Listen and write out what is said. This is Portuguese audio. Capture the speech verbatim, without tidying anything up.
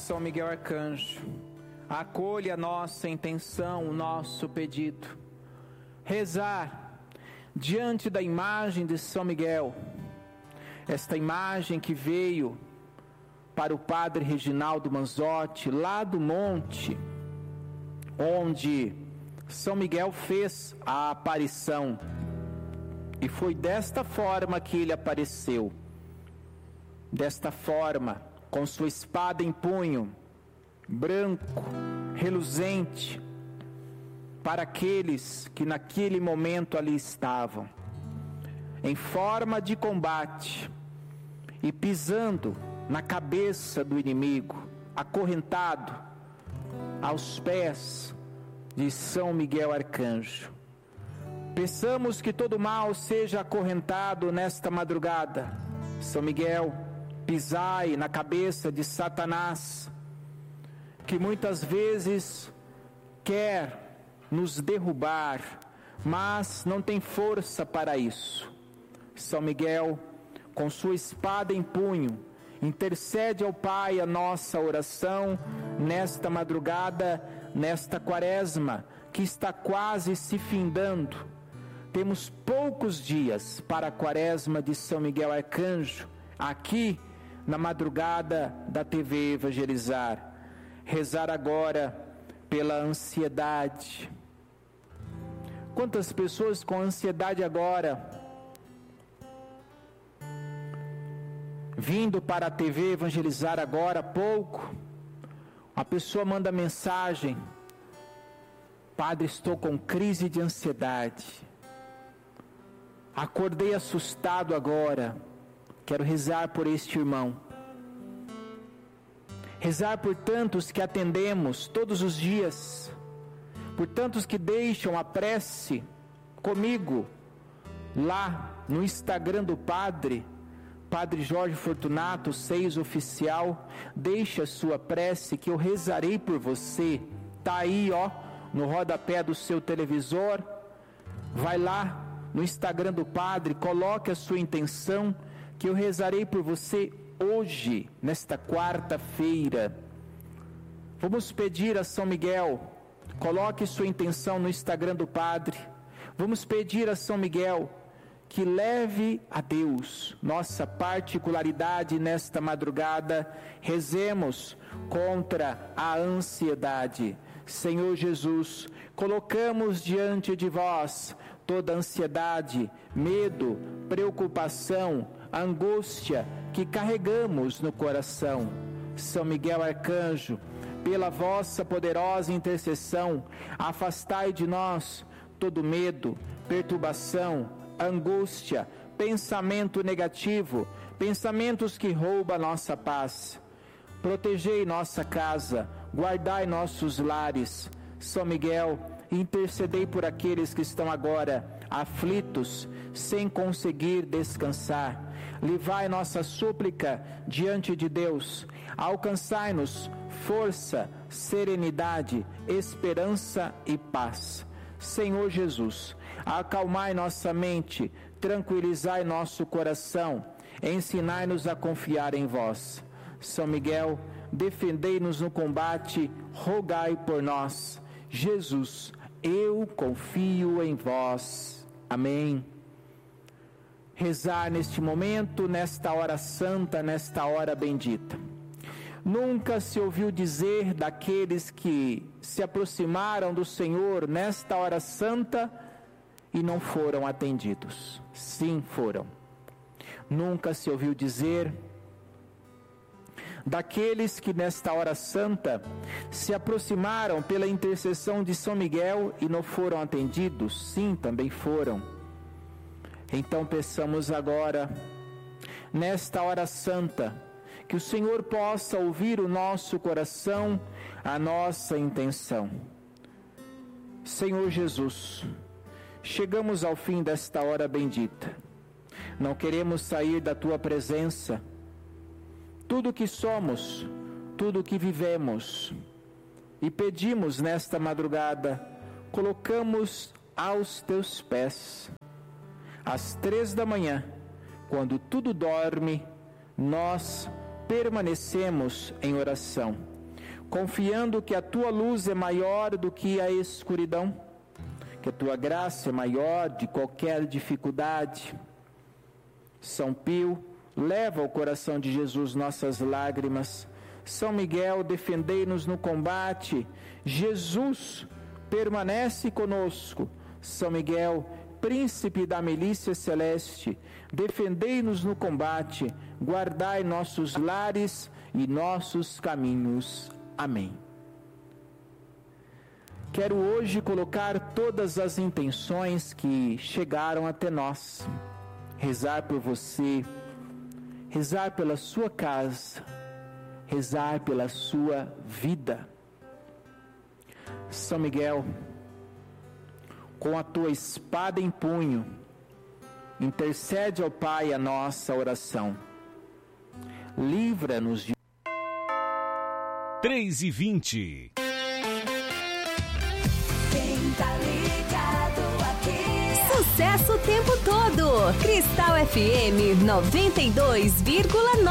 São Miguel Arcanjo, acolha a nossa intenção, o nosso pedido. Rezar diante da imagem de São Miguel, esta imagem que veio para o Padre Reginaldo Manzotti, lá do monte, onde São Miguel fez a aparição, e foi desta forma que ele apareceu, desta forma, com sua espada em punho, branco, reluzente, para aqueles que naquele momento ali estavam, em forma de combate, e pisando na cabeça do inimigo, acorrentado aos pés de São Miguel Arcanjo. Peçamos que todo mal seja acorrentado nesta madrugada. São Miguel, pisai na cabeça de Satanás, que muitas vezes quer nos derrubar, mas não tem força para isso. São Miguel, com sua espada em punho, intercede ao Pai a nossa oração nesta madrugada, nesta quaresma que está quase se findando. Temos poucos dias para a quaresma de São Miguel Arcanjo, aqui na madrugada da T V Evangelizar. Rezar agora pela ansiedade. Quantas pessoas com ansiedade agora, vindo para a T V Evangelizar agora há pouco, a pessoa manda mensagem: Padre, estou com crise de ansiedade, acordei assustado agora, quero rezar por este irmão. Rezar por tantos que atendemos todos os dias, por tantos que deixam a prece comigo, lá no Instagram do Padre, Padre Jorge Fortunato, seis oficial, deixa a sua prece que eu rezarei por você. Está aí, ó, no rodapé do seu televisor. Vai lá no Instagram do Padre, coloque a sua intenção, que eu rezarei por você hoje, nesta quarta-feira. Vamos pedir a São Miguel, coloque sua intenção no Instagram do Padre. Vamos pedir a São Miguel que leve a Deus nossa particularidade nesta madrugada. Rezemos contra a ansiedade. Senhor Jesus, colocamos diante de vós toda ansiedade, medo, preocupação, angústia que carregamos no coração. São Miguel Arcanjo, pela vossa poderosa intercessão, afastai de nós todo medo, perturbação, angústia, pensamento negativo, pensamentos que roubam a nossa paz. Protegei nossa casa, guardai nossos lares. São Miguel, intercedei por aqueles que estão agora aflitos, sem conseguir descansar. Levai nossa súplica diante de Deus. Alcançai-nos força, serenidade, esperança e paz. Senhor Jesus, acalmai nossa mente, tranquilizai nosso coração, ensinai-nos a confiar em vós. São Miguel, defendei-nos no combate, rogai por nós. Jesus, eu confio em vós. Amém. Rezar neste momento, nesta hora santa, nesta hora bendita. Nunca se ouviu dizer daqueles que se aproximaram do Senhor nesta hora santa e não foram atendidos. Sim, foram. Nunca se ouviu dizer daqueles que nesta hora santa se aproximaram pela intercessão de São Miguel e não foram atendidos. Sim, também foram. Então peçamos agora, nesta hora santa, que o Senhor possa ouvir o nosso coração, a nossa intenção. Senhor Jesus, chegamos ao fim desta hora bendita. Não queremos sair da Tua presença. Tudo que somos, tudo que vivemos, e pedimos nesta madrugada, colocamos aos Teus pés. Às três da manhã, quando tudo dorme, nós permanecemos em oração. confiando que a tua luz é maior do que a escuridão, que a tua graça é maior de qualquer dificuldade. São Pio, leva ao coração de Jesus nossas lágrimas. São Miguel, defendei-nos no combate. Jesus, permanece conosco. São Miguel, príncipe da milícia celeste, defendei-nos no combate, guardai nossos lares e nossos caminhos. Amém. Quero hoje colocar todas as intenções que chegaram até nós, rezar por você, rezar pela sua casa, rezar pela sua vida. São Miguel, com a tua espada em punho, intercede ao Pai a nossa oração. Livra-nos de... três e vinte. Quem tá ligado aqui? Sucesso o tempo todo. Cristal F M noventa e dois vírgula nove.